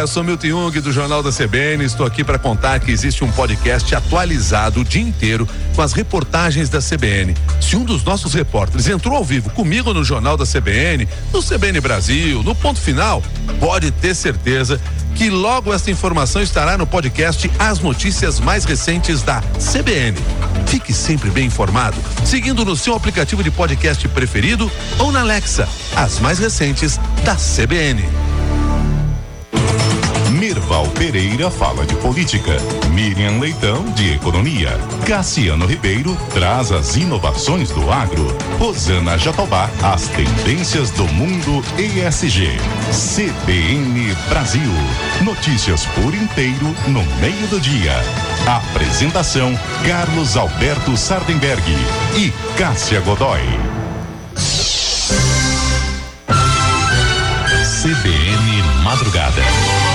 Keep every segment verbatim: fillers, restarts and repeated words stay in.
eu sou Milton Jung do Jornal da C B N, estou aqui para contar que existe um podcast atualizado o dia inteiro com as reportagens da C B N. Se um dos nossos repórteres entrou ao vivo comigo no Jornal da C B N, no C B N Brasil, no Ponto Final, pode ter certeza que logo essa informação estará no podcast As Notícias Mais Recentes da C B N. Fique sempre bem informado, seguindo no seu aplicativo de podcast preferido ou na Alexa, as mais recentes da C B N. Mirval Pereira fala de política, Miriam Leitão de economia, Cassiano Ribeiro traz as inovações do agro, Rosana Jatobá as tendências do mundo E S G. C B N Brasil, notícias por inteiro no meio do dia. Apresentação Carlos Alberto Sardenberg e Cássia Godoy. C B N Madrugada.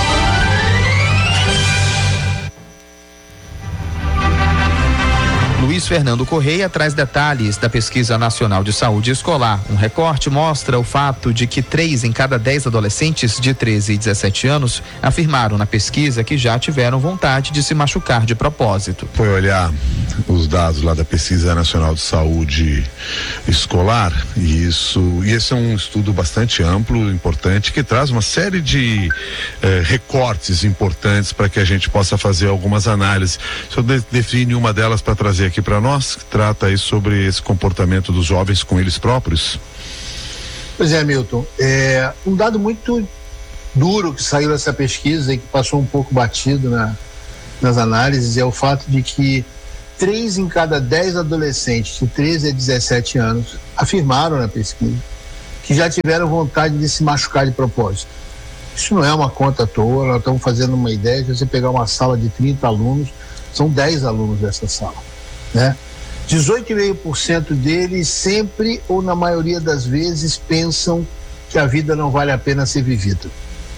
Luiz Fernando Correia traz detalhes da Pesquisa Nacional de Saúde Escolar. Um recorte mostra o fato de que três em cada dez adolescentes de treze e dezessete anos afirmaram na pesquisa que já tiveram vontade de se machucar de propósito. Foi olhar os dados lá da Pesquisa Nacional de Saúde Escolar e isso, e esse é um estudo bastante amplo, importante, que traz uma série de eh, recortes importantes para que a gente possa fazer algumas análises. Eu de, define uma delas para trazer aqui para nós, que trata aí sobre esse comportamento dos jovens com eles próprios. Pois é, Milton, é, um dado muito duro que saiu dessa pesquisa e que passou um pouco batido na, nas análises é o fato de que três em cada dez adolescentes de treze a dezessete anos afirmaram na pesquisa que já tiveram vontade de se machucar de propósito. Isso não é uma conta à toa, nós estamos fazendo uma ideia de você pegar uma sala de trinta alunos, são dez alunos dessa sala, né? dezoito vírgula cinco por cento deles sempre ou na maioria das vezes pensam que a vida não vale a pena ser vivida.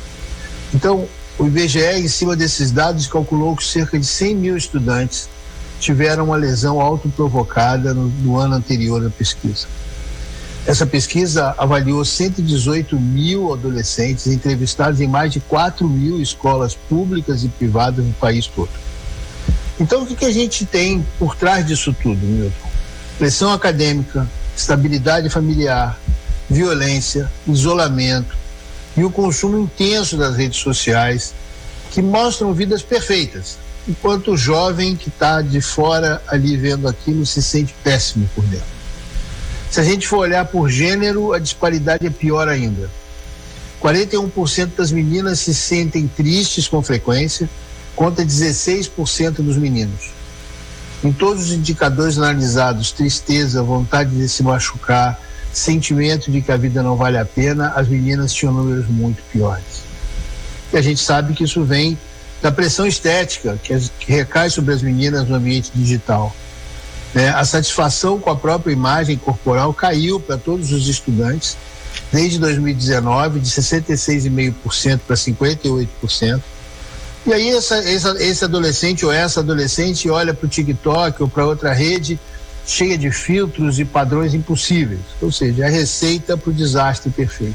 Então, o I B G E, em cima desses dados, calculou que cerca de cem mil estudantes tiveram uma lesão autoprovocada no, no ano anterior à pesquisa. Essa pesquisa avaliou cento e dezoito mil adolescentes entrevistados em mais de quatro mil escolas públicas e privadas no país todo. Então, o que, que a gente tem por trás disso tudo, Milton? Pressão acadêmica, estabilidade familiar, violência, isolamento e o consumo intenso das redes sociais que mostram vidas perfeitas, enquanto o jovem que está de fora ali vendo aquilo se sente péssimo por dentro. Se a gente for olhar por gênero, a disparidade é pior ainda. quarenta e um por cento das meninas se sentem tristes com frequência, contra dezesseis por cento dos meninos. Em todos os indicadores analisados, tristeza, vontade de se machucar, sentimento de que a vida não vale a pena, as meninas tinham números muito piores. E a gente sabe que isso vem da pressão estética que, que recai sobre as meninas no ambiente digital. É, a satisfação com a própria imagem corporal caiu para todos os estudantes desde dois mil e dezenove, de sessenta e seis vírgula cinco por cento para cinquenta e oito por cento. E aí essa, essa, esse adolescente ou essa adolescente olha para o TikTok ou para outra rede cheia de filtros e padrões impossíveis, ou seja, é a receita para o desastre perfeito.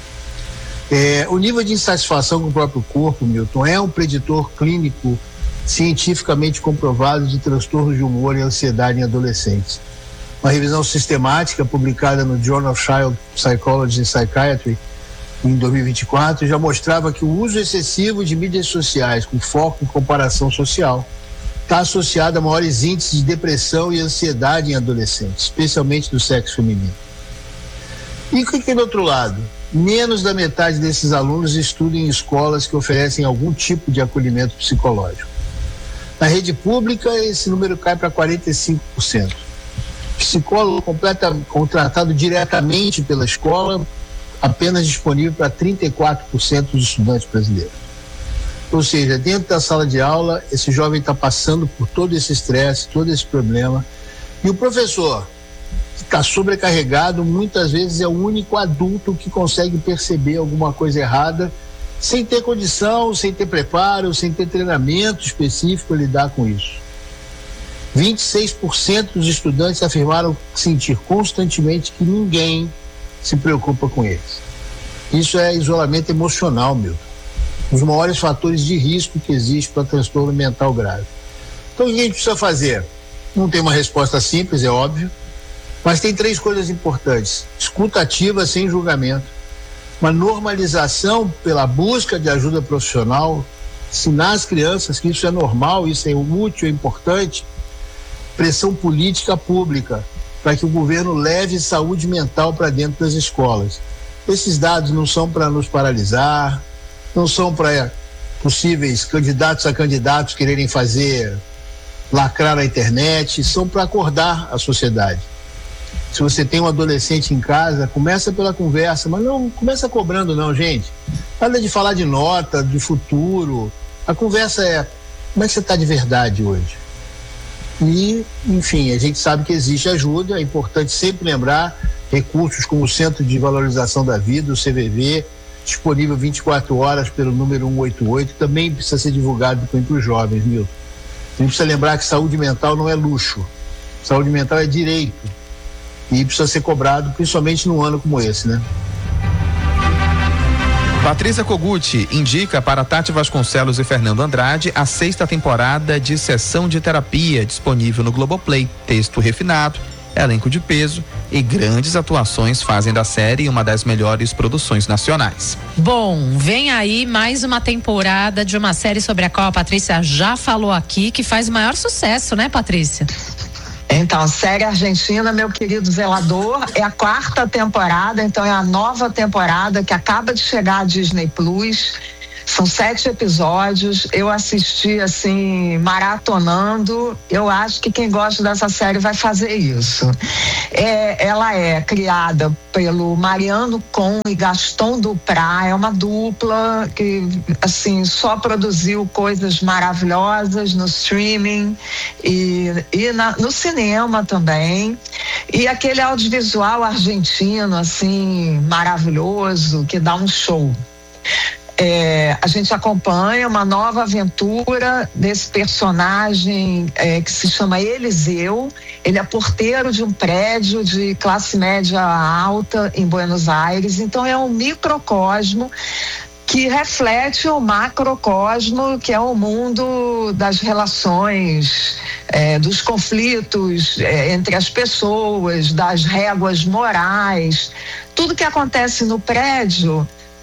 É, o nível de insatisfação com o próprio corpo, Milton, é um preditor clínico cientificamente comprovado de transtornos de humor e ansiedade em adolescentes. Uma revisão sistemática publicada no Journal of Child Psychology and Psychiatry em dois mil e vinte e quatro já mostrava que o uso excessivo de mídias sociais com foco em comparação social está associado a maiores índices de depressão e ansiedade em adolescentes, especialmente do sexo feminino. E o que tem do outro lado? Menos da metade desses alunos estudam em escolas que oferecem algum tipo de acolhimento psicológico. Na rede pública, esse número cai para quarenta e cinco por cento. Psicólogo completa, contratado diretamente pela escola, apenas disponível para trinta e quatro por cento dos estudantes brasileiros. Ou seja, dentro da sala de aula, esse jovem está passando por todo esse estresse, todo esse problema, e o professor, que está sobrecarregado, muitas vezes é o único adulto que consegue perceber alguma coisa errada, sem ter condição, sem ter preparo, sem ter treinamento específico para lidar com isso. vinte e seis por cento dos estudantes afirmaram sentir constantemente que ninguém se preocupa com eles. Isso é isolamento emocional, meu. os maiores fatores de risco que existe para transtorno mental grave. Então, o que a gente precisa fazer? Não tem uma resposta simples, é óbvio, mas tem três coisas importantes: escuta ativa sem julgamento, uma normalização pela busca de ajuda profissional, ensinar as crianças que isso é normal, isso é útil, é importante, pressão política pública para que o governo leve saúde mental para dentro das escolas. Esses dados não são para nos paralisar, não são para possíveis candidatos a candidatos quererem fazer lacrar na internet, são para acordar a sociedade. Se você tem um adolescente em casa, começa pela conversa, mas não começa cobrando não, gente. Nada de falar de nota, de futuro. A conversa é: como é que você está de verdade hoje? E, enfim, a gente sabe que existe ajuda, é importante sempre lembrar, recursos como o Centro de Valorização da Vida, o C V V, disponível vinte e quatro horas pelo número cento e oitenta e oito, também precisa ser divulgado entre os jovens, Milton. A gente precisa lembrar que saúde mental não é luxo, saúde mental é direito e precisa ser cobrado, principalmente num ano como esse, né? Patrícia Kogut indica para Tati Vasconcelos e Fernando Andrade a sexta temporada de Sessão de Terapia, disponível no Globoplay. Texto refinado, elenco de peso e grandes atuações fazem da série uma das melhores produções nacionais. Bom, vem aí mais uma temporada de uma série sobre a qual a Patrícia já falou aqui, que faz o maior sucesso, né, Patrícia? Então, a série argentina, Meu Querido Zelador, é a quarta temporada, então é a nova temporada que acaba de chegar à Disney Plus. São sete episódios, eu assisti assim, maratonando. Eu acho que quem gosta dessa série vai fazer isso. É, ela é criada pelo Mariano Com e Gaston Duprat, é uma dupla que assim, só produziu coisas maravilhosas no streaming e, e na, no cinema também. E aquele audiovisual argentino assim, maravilhoso, que dá um show. É, a gente acompanha uma nova aventura desse personagem é, que se chama Eliseu. Ele é porteiro de um prédio de classe média alta em Buenos Aires, então é um microcosmo que reflete o macrocosmo, que é o mundo das relações, é, dos conflitos é, entre as pessoas, das réguas morais. Tudo que acontece no prédio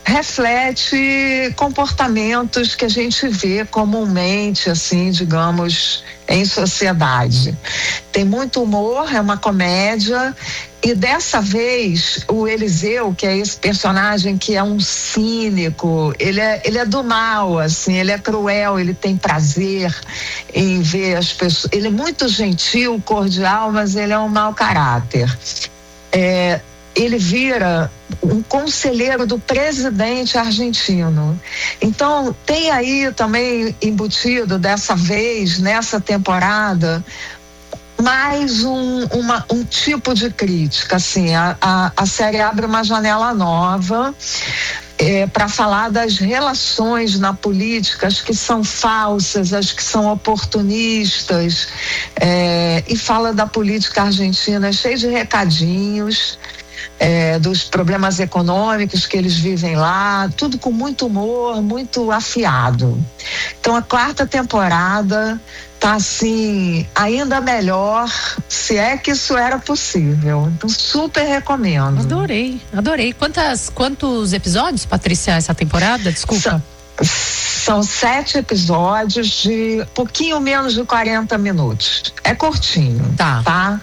reflete comportamentos que a gente vê comumente, assim, digamos, em sociedade. Tem muito humor, é uma comédia, e dessa vez o Eliseu, que é esse personagem que é um cínico, ele é, ele é do mal, assim, ele é cruel, ele tem prazer em ver as pessoas, ele é muito gentil, cordial, mas ele é um mau caráter. É, ele vira um conselheiro do presidente argentino. Então, tem aí também embutido, dessa vez, nessa temporada, mais um, uma, um tipo de crítica. Assim, a, a, a série abre uma janela nova é, para falar das relações na política, as que são falsas, as que são oportunistas, é, e fala da política argentina cheia de recadinhos, É, dos problemas econômicos que eles vivem lá, tudo com muito humor, muito afiado. Então a quarta temporada tá assim, ainda melhor, se é que isso era possível. Então super recomendo. Adorei, adorei. Quantas, quantos episódios, Patrícia, essa temporada? Desculpa. São, são sete episódios de pouquinho menos de quarenta minutos. É curtinho, tá? tá?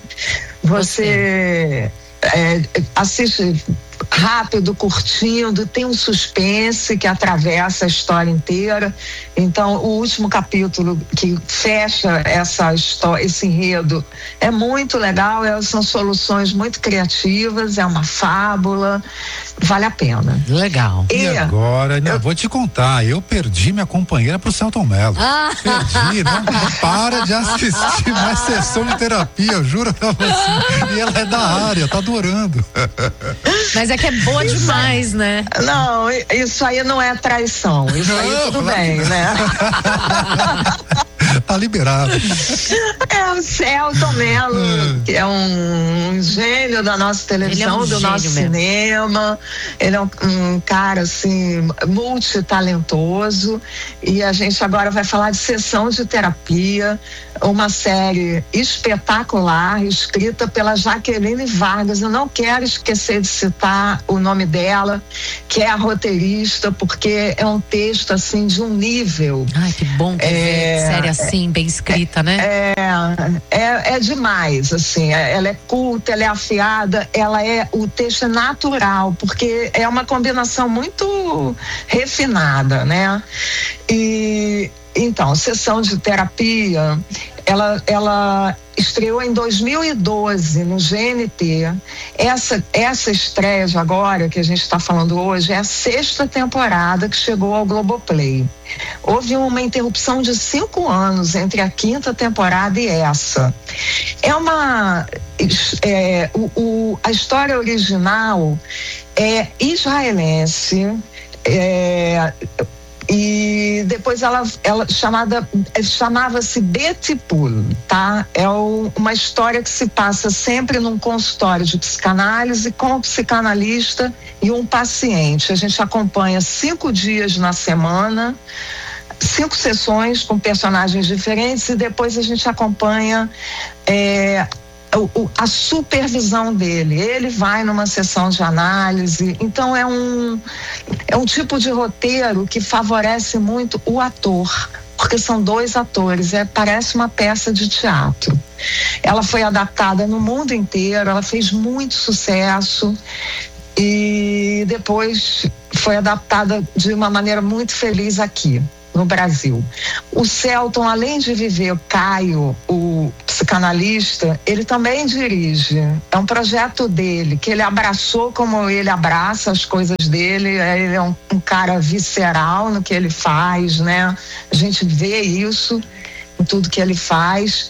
Você... É, assiste rápido, curtindo, tem um suspense que atravessa a história inteira. Então, o último capítulo que fecha essa história, esse enredo, é muito legal, é, são soluções muito criativas, é uma fábula, vale a pena. Legal. E, e agora, eu... vou te contar, eu perdi minha companheira pro Celton Mello. Ah. Perdi, não, não para de assistir mais sessão de terapia, eu juro pra você. E ela é da área, tá adorando. Mas é que é boa isso demais, aí, né? Não, isso aí não é traição, isso não, aí tudo claro bem, né? tá liberado. É o Selton Mello, que é um, um gênio da nossa televisão, é um do nosso mesmo. cinema. Ele é um, um cara, assim, multitalentoso. E a gente agora vai falar de Sessão de Terapia, uma série espetacular, escrita pela Jaqueline Vargas. Eu não quero esquecer de citar o nome dela, que é a roteirista, porque é um texto, assim, de um nível. Ai, que bom que é, é série assim, bem escrita, é, né? É, é, é demais, assim, ela é culta, ela é afiada, ela é, o texto é natural, porque é uma combinação muito refinada, né? E, então, Sessão de Terapia, ela, ela estreou em dois mil e doze no G N T. Essa, essa estreia de agora, que a gente está falando hoje, é a sexta temporada que chegou ao Globoplay. Houve uma interrupção de cinco anos entre a quinta temporada e essa. É uma... É, o, o, a história original é israelense, é... E depois ela, ela chamada, chamava-se Betipul, tá? É o, uma história que se passa sempre num consultório de psicanálise com o psicanalista e um paciente. A gente acompanha cinco dias na semana, cinco sessões com personagens diferentes, e depois a gente acompanha é, a supervisão dele. Ele vai numa sessão de análise. Então é um, é um tipo de roteiro que favorece muito o ator, porque são dois atores, é, parece uma peça de teatro. Ela foi adaptada no mundo inteiro, ela fez muito sucesso e depois foi adaptada de uma maneira muito feliz aqui no Brasil. O Selton, além de viver o Caio, o psicanalista, ele também dirige. É um projeto dele, que ele abraçou como ele abraça as coisas dele. Ele é um, um cara visceral no que ele faz, né? A gente vê isso em tudo que ele faz.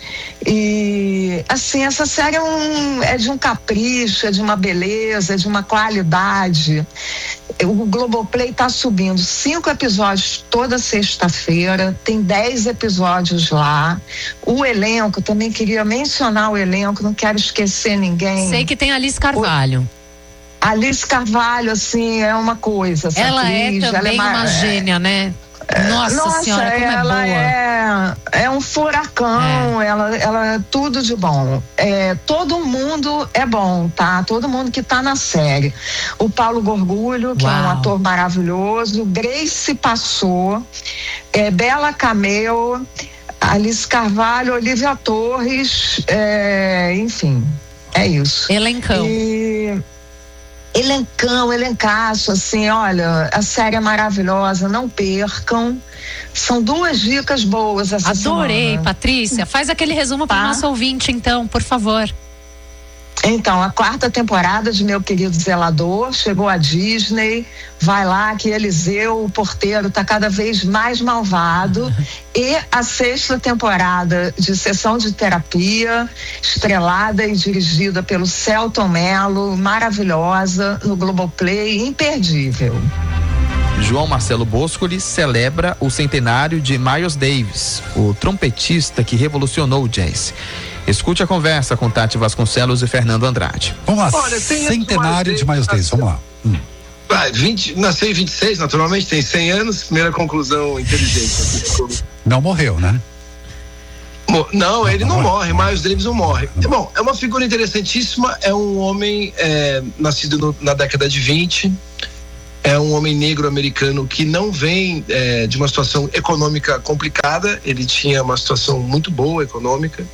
E, assim, essa série é, um, é de um capricho, é de uma beleza, é de uma qualidade. O Globoplay está subindo cinco episódios toda sexta-feira, tem dez episódios lá. O elenco, também queria mencionar o elenco, não quero esquecer ninguém. Sei que tem a Alice Carvalho. O, Alice Carvalho, assim, é uma coisa. Ela atriz, é também ela é uma gênia, né? Nossa, Nossa senhora, como é ela boa. É, é um furacão, é. Ela, ela é tudo de bom. É, todo mundo é bom, tá? Todo mundo que tá na série. O Paulo Gorgulho, que Uau. é um ator maravilhoso, Grace Passou, é, Bela Camel, Alice Carvalho, Olivia Torres, é, enfim, é isso. Elencão. E... Elencão, elencaço, assim, olha, a série é maravilhosa, não percam. São duas dicas boas essa Adorei, semana. Patrícia. Faz aquele resumo tá. para o nosso ouvinte, então, por favor. Então, a quarta temporada de Meu Querido Zelador chegou à Disney. Vai lá que Eliseu, o porteiro, está cada vez mais malvado. E a sexta temporada de Sessão de Terapia, estrelada e dirigida pelo Selton Mello, maravilhosa, no Globoplay, imperdível. João Marcelo Boscoli celebra o centenário de Miles Davis, o trompetista que revolucionou o jazz. Escute a conversa com Tati Vasconcelos e Fernando Andrade. Vamos lá, Olha, centenário de Miles Davis, vamos lá. Hum. Ah, vinte, nasceu em vinte e seis, naturalmente, tem cem anos, primeira conclusão inteligente. Não morreu, né? Mo- não, não, ele não, não morre, morre. Miles Davis não morre. Não. Bom, é uma figura interessantíssima, é um homem é, nascido no, na década de vinte, é um homem negro americano que não vem é, de uma situação econômica complicada, ele tinha uma situação muito boa econômica,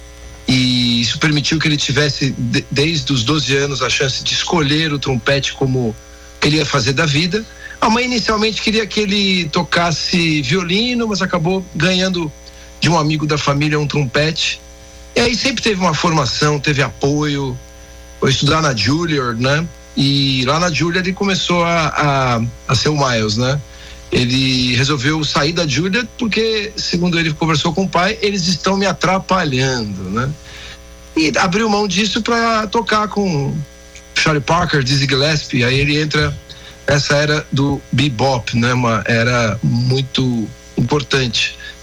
e isso permitiu que ele tivesse, de, desde os doze anos, a chance de escolher o trompete como queria fazer da vida. A mãe inicialmente queria que ele tocasse violino, mas acabou ganhando de um amigo da família um trompete. E aí sempre teve uma formação, teve apoio, foi estudar na Juilliard, né? E lá na Juilliard ele começou a, a, a ser o Miles, né? Ele resolveu sair da Juilliard porque, segundo ele conversou com o pai, eles estão me atrapalhando, né? E abriu mão disso para tocar com Charlie Parker, Dizzy Gillespie. Aí ele entra nessa era do bebop, né? Uma era muito importante.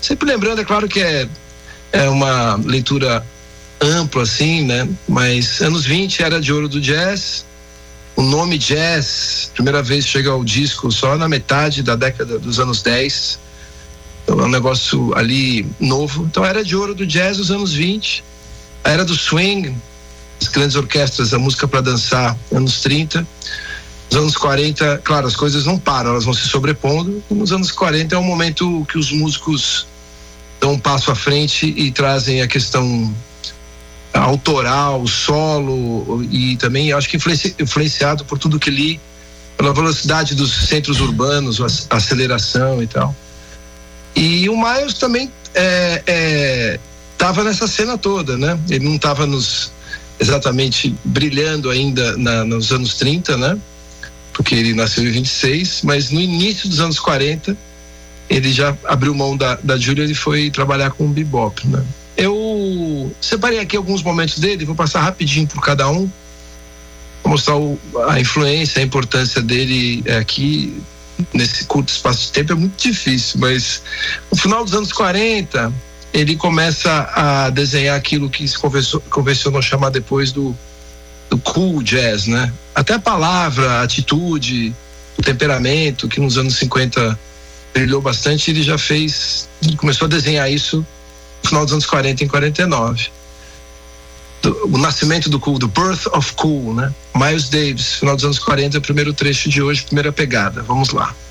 Sempre lembrando, é claro que é, é uma leitura ampla, assim, né? Mas anos vinte, era de ouro do jazz. O nome jazz, primeira vez chega ao disco só na metade da década dos anos dez. Então é um negócio ali novo. Então era de ouro do jazz dos anos vinte. A era do swing, as grandes orquestras, a música para dançar, anos trinta. Nos anos quarenta, claro, as coisas não param, elas vão se sobrepondo. Nos anos quarenta é um momento que os músicos dão um passo à frente e trazem a questão autoral, solo, e também acho que influenci, influenciado por tudo que li, pela velocidade dos centros urbanos, a aceleração e tal. E o Miles também estava é, é, nessa cena toda, né? Ele não estava nos exatamente brilhando ainda na, nos anos trinta, né? Porque ele nasceu em vinte e seis, mas no início dos anos quarenta ele já abriu mão da, da Julia e foi trabalhar com o bebop, né? Eu separei aqui alguns momentos dele, vou passar rapidinho por cada um, vou mostrar o, a influência, a importância dele aqui nesse curto espaço de tempo. É muito difícil, mas no final dos anos quarenta ele começa a desenhar aquilo que se convencionou chamar depois do, do cool jazz, né? Até a palavra, a atitude, o temperamento, que nos anos cinquenta brilhou bastante, ele já fez, ele começou a desenhar isso no final dos anos quarenta, em quarenta e nove. Do, o nascimento do cool, do birth of cool, né? Miles Davis, final dos anos quarenta, primeiro trecho de hoje, primeira pegada. Vamos lá.